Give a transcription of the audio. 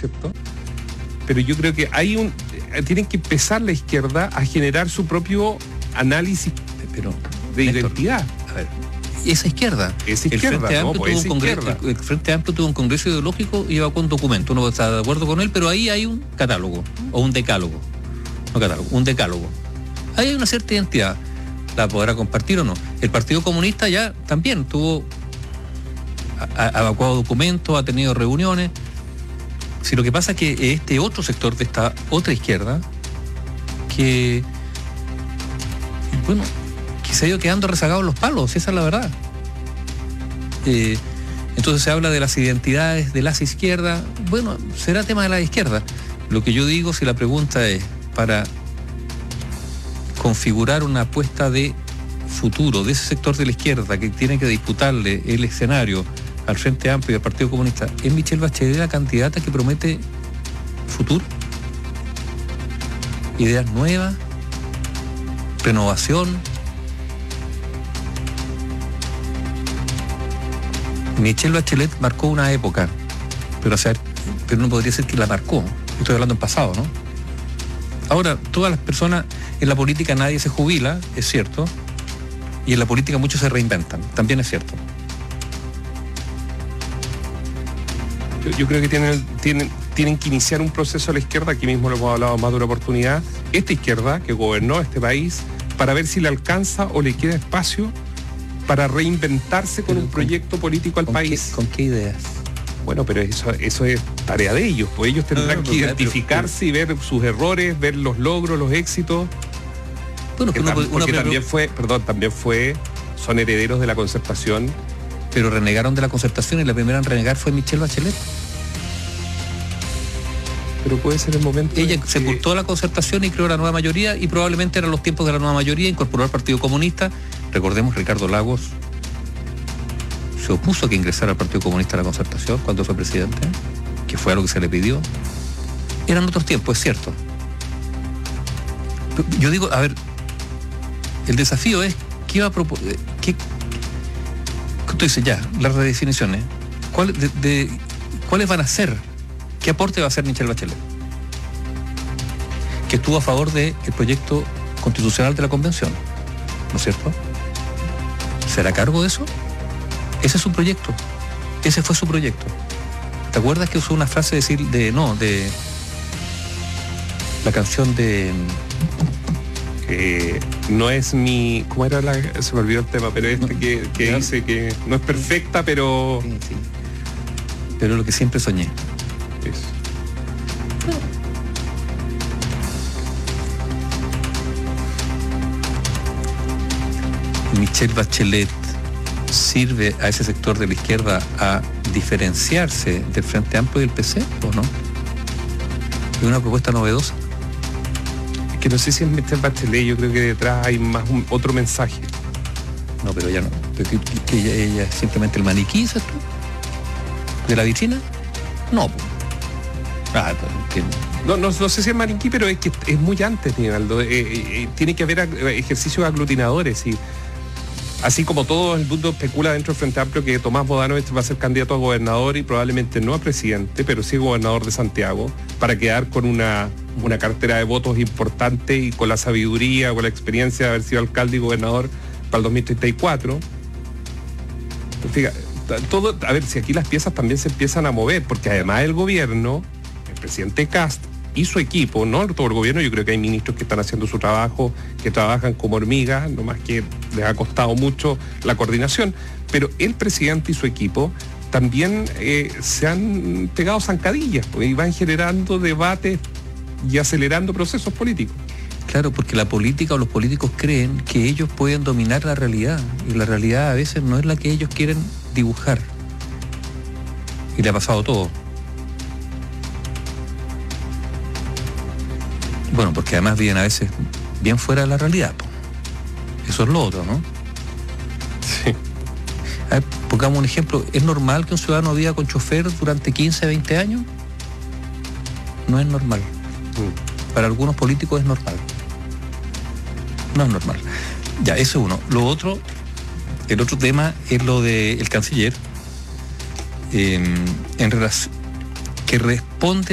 ¿cierto? Pero yo creo que tienen que empezar la izquierda a generar su propio análisis de identidad. A ver, esa izquierda. El Frente Amplio tuvo un congreso ideológico y evacuó un documento. Uno está de acuerdo con él, pero ahí hay un catálogo, o un decálogo. No catálogo, un decálogo. Ahí hay una cierta identidad. ¿La podrá compartir o no? El Partido Comunista ya también ha evacuado documentos, ha tenido reuniones. Si lo que pasa es que este otro sector de esta otra izquierda, que se ha ido quedando rezagado en los palos, esa es la verdad. Entonces se habla de las identidades de las izquierdas. Bueno, será tema de la izquierda. Lo que yo digo, si la pregunta es para configurar una apuesta de futuro de ese sector de la izquierda que tiene que disputarle el escenario al Frente Amplio y al Partido Comunista, ¿es Michelle Bachelet la candidata que promete futuro? Ideas nuevas, renovación. Michelle Bachelet marcó una época, pero no podría ser que la marcó. Estoy hablando en pasado, ¿no? Ahora, todas las personas en la política, nadie se jubila, es cierto, y en la política muchos se reinventan, también es cierto. Yo creo que tienen que iniciar un proceso a la izquierda, aquí mismo lo hemos hablado más de una oportunidad, esta izquierda que gobernó este país, para ver si le alcanza o le queda espacio para reinventarse con un proyecto político al país. ¿Con qué ideas? Bueno, pero eso es tarea de ellos, pues ellos tendrán que identificarse y ver sus errores, ver los logros, los éxitos. Bueno, son herederos de la concertación. Pero renegaron de la concertación y la primera en renegar fue Michelle Bachelet. Pero puede ser el momento. Ella sepultó la concertación y creó la nueva mayoría, y probablemente eran los tiempos de la nueva mayoría, incorporó al Partido Comunista. Recordemos, Ricardo Lagos se opuso a que ingresara al Partido Comunista a la concertación cuando fue presidente, que fue a lo que se le pidió. Eran otros tiempos, es cierto. Yo digo, a ver, el desafío es ¿qué va a proponer? Tú dices ya, las redefiniciones. ¿Cuáles van a ser? ¿Qué aporte va a hacer Michelle Bachelet? Que estuvo a favor del proyecto constitucional de la Convención, ¿no es cierto? ¿Será cargo de eso? Ese es su proyecto. Ese fue su proyecto. ¿Te acuerdas que usó una frase de la canción de... no es mi... ¿Cómo era se me olvidó el tema, pero que dice que no es perfecta, pero... Sí. Pero lo que siempre soñé. Eso. Michelle Bachelet sirve a ese sector de la izquierda a diferenciarse del Frente Amplio y del PC, ¿o no? ¿Es una propuesta novedosa? Que no sé si es Michelle Bachelet, yo creo que detrás hay más otro mensaje. No, pero ya no. ¿Que ella es simplemente el maniquí, ¿sabes tú? ¿De la vitrina? No. No sé si es maniquí, pero es que es muy antes, Nivaldo. Tiene que haber ejercicios aglutinadores, y así como todo el mundo especula dentro del Frente Amplio que Tomás Bodanovich va a ser candidato a gobernador y probablemente no a presidente, pero sí gobernador de Santiago, para quedar con una cartera de votos importante y con la sabiduría, con la experiencia de haber sido alcalde y gobernador para el 2034. Fíjate, a ver si aquí las piezas también se empiezan a mover, porque además el gobierno, el presidente Kast y su equipo, no todo el gobierno, yo creo que hay ministros que están haciendo su trabajo, que trabajan como hormigas, nomás que les ha costado mucho la coordinación, pero el presidente y su equipo también se han pegado zancadillas, y van generando debates y acelerando procesos políticos. Claro, porque la política o los políticos creen que ellos pueden dominar la realidad, y la realidad a veces no es la que ellos quieren dibujar. Y le ha pasado todo. Bueno, porque además viven a veces bien fuera de la realidad. Eso es lo otro, ¿no? Sí. A ver, pongamos un ejemplo. ¿Es normal que un ciudadano viva con chofer durante 15, 20 años? No es normal. Para algunos políticos es normal. No es normal. Ya, eso es uno. Lo otro, el otro tema es lo del canciller, en relación que responde